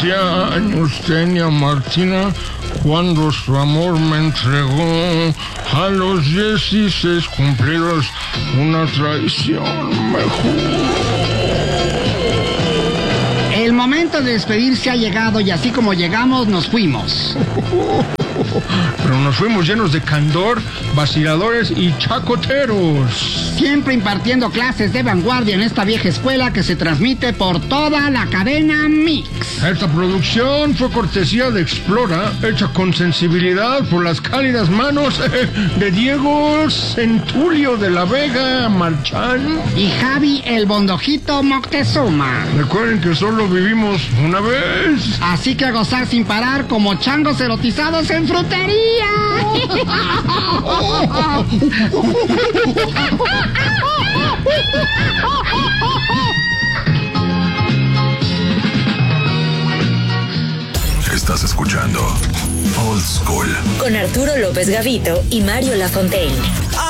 15 años tenía Martina cuando su amor me entregó. A los 16 cumplidos una traición me juró. El momento de despedirse ha llegado y así como llegamos, nos fuimos. Pero nos fuimos llenos de candor, vaciladores y chacoteros. Siempre impartiendo clases de vanguardia en esta vieja escuela que se transmite por toda la cadena Mix. Esta producción fue cortesía de Explora, hecha con sensibilidad por las cálidas manos de Diego Centulio de la Vega Marchán y Javi el Bondojito Moctezuma. Recuerden que solo vivimos una vez. Así que a gozar sin parar como changos erotizados en frutería. Estás escuchando Old School con Arturo López Gavito y Mario Lafontaine.